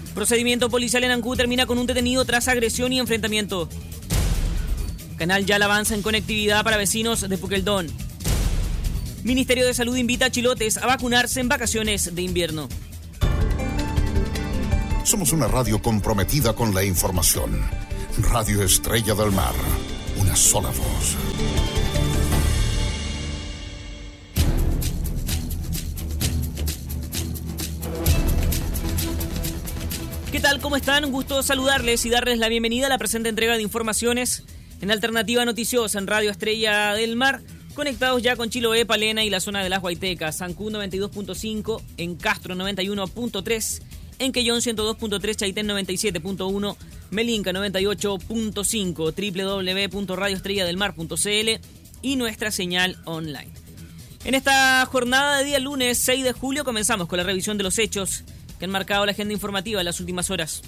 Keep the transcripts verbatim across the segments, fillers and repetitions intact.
Procedimiento policial en Ancud termina con un detenido tras agresión y enfrentamiento. Canal Yala avanza en conectividad para vecinos de Puqueldón. Ministerio de Salud invita a chilotes a vacunarse en vacaciones de invierno. Somos una radio comprometida con la información. Radio Estrella del Mar. Una sola voz. ¿Qué tal? ¿Cómo están? Un gusto saludarles y darles la bienvenida a la presente entrega de informaciones en Alternativa Noticiosa en Radio Estrella del Mar, conectados ya con Chiloé, Palena y la zona de las Huaytecas, Ancud noventa y dos punto cinco, en Castro noventa y uno punto tres, en Quellón ciento dos punto tres, Chaitén noventa y siete punto uno, Melinca noventa y ocho punto cinco, doble u doble u doble u punto radio estrella del mar punto c l y nuestra señal online. En esta jornada de día lunes seis de julio comenzamos con la revisión de los hechos que han marcado la agenda informativa en las últimas horas.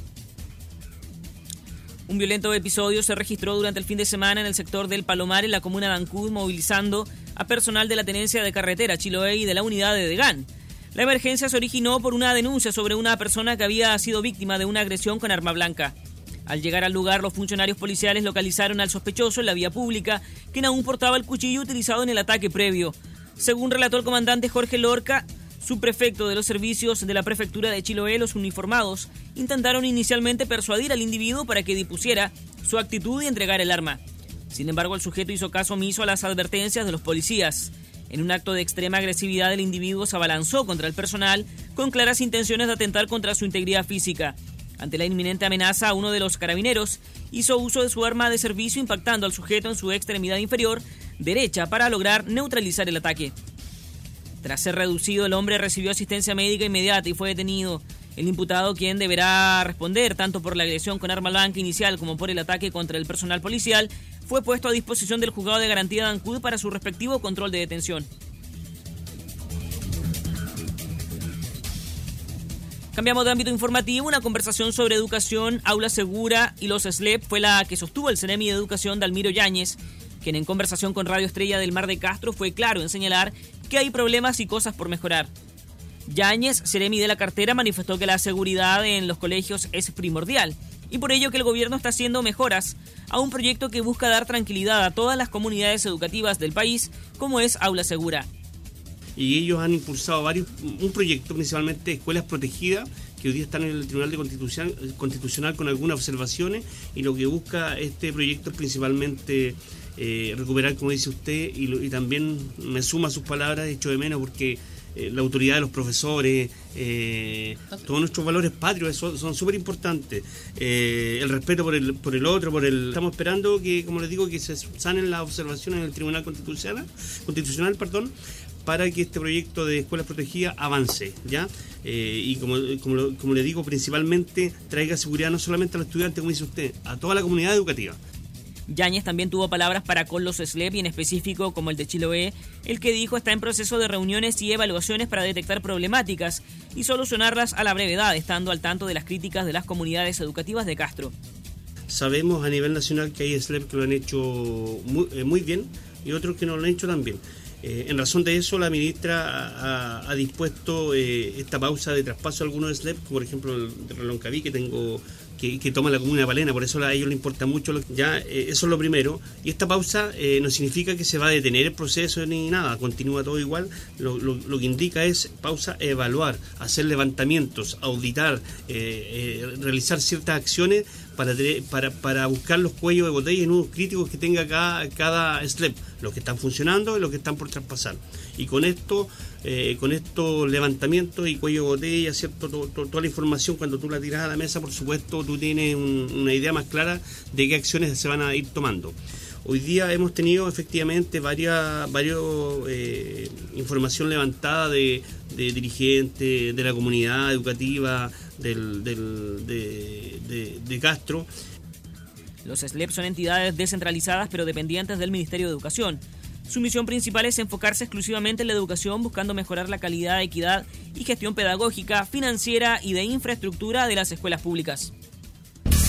Un violento episodio se registró durante el fin de semana en el sector del Palomar, en la comuna de Ancud, movilizando a personal de la Tenencia de Carretera Chiloé y de la unidad de Degán. La emergencia se originó por una denuncia sobre una persona que había sido víctima de una agresión con arma blanca. Al llegar al lugar, los funcionarios policiales localizaron al sospechoso en la vía pública, quien aún portaba el cuchillo utilizado en el ataque previo. Según relató el comandante Jorge Lorca, subprefecto de los servicios de la prefectura de Chiloé, los uniformados intentaron inicialmente persuadir al individuo para que dispusiera su actitud y entregara el arma. Sin embargo, el sujeto hizo caso omiso a las advertencias de los policías. En un acto de extrema agresividad, el individuo se abalanzó contra el personal con claras intenciones de atentar contra su integridad física. Ante la inminente amenaza, uno de los carabineros hizo uso de su arma de servicio, impactando al sujeto en su extremidad inferior derecha para lograr neutralizar el ataque. Tras ser reducido, el hombre recibió asistencia médica inmediata y fue detenido. El imputado, quien deberá responder tanto por la agresión con arma blanca inicial como por el ataque contra el personal policial, fue puesto a disposición del juzgado de garantía de Ancud para su respectivo control de detención. Cambiamos de ámbito informativo. Una conversación sobre educación, aula segura y los S L E P fue la que sostuvo el Seremi de Educación Dalmiro Yáñez, quien en conversación con Radio Estrella del Mar de Castro fue claro en señalar que hay problemas y cosas por mejorar. Yáñez, Seremi de la cartera, manifestó que la seguridad en los colegios es primordial y por ello que el gobierno está haciendo mejoras a un proyecto que busca dar tranquilidad a todas las comunidades educativas del país, como es Aula Segura. Y ellos han impulsado varios, un proyecto principalmente de escuelas protegidas, que hoy día están en el Tribunal de Constitución, Constitucional con algunas observaciones, y lo que busca este proyecto es principalmente eh, recuperar, como dice usted, y, lo, y también me suma a sus palabras, echo de menos porque eh, la autoridad de los profesores, eh, todos nuestros valores patrios son, son súper importantes, eh, el respeto por el, por el otro, por el estamos esperando que, como les digo, que se sanen las observaciones en el Tribunal Constitucional, Constitucional, perdón, para que este proyecto de escuelas protegidas avance, ¿ya? Eh, y como, como, lo, como le digo, principalmente traiga seguridad no solamente a los estudiantes, como dice usted, a toda la comunidad educativa. Yáñez también tuvo palabras para con los S L E P y en específico como el de Chiloé, el que dijo está en proceso de reuniones y evaluaciones para detectar problemáticas y solucionarlas a la brevedad, estando al tanto de las críticas de las comunidades educativas de Castro. Sabemos a nivel nacional que hay S L E P que lo han hecho muy, eh, muy bien y otros que no lo han hecho tan bien. Eh, en razón de eso, la ministra ha, ha dispuesto eh, esta pausa de traspaso a algunos S L E P, como por ejemplo el de Reloncaví, que tengo que, que toma la comuna de Palena, por eso a ellos les importa mucho. Lo, ya eh, eso es lo primero. Y esta pausa eh, no significa que se va a detener el proceso ni nada, continúa todo igual. Lo, lo, lo que indica es pausa, evaluar, hacer levantamientos, auditar, eh, eh, realizar ciertas acciones para, para, para buscar los cuellos de botella y nudos críticos que tenga cada, cada S L E P, los que están funcionando y los que están por traspasar. Y con esto, eh, con estos levantamientos y cuello de botella, ¿cierto? Todo, todo, toda la información, cuando tú la tiras a la mesa, por supuesto, tú tienes un, una idea más clara de qué acciones se van a ir tomando. Hoy día hemos tenido efectivamente varias varios, eh, información levantada de, de dirigentes de la comunidad educativa del, del, de, de, de Castro. Los S L E P son entidades descentralizadas pero dependientes del Ministerio de Educación. Su misión principal es enfocarse exclusivamente en la educación, buscando mejorar la calidad, equidad y gestión pedagógica, financiera y de infraestructura de las escuelas públicas.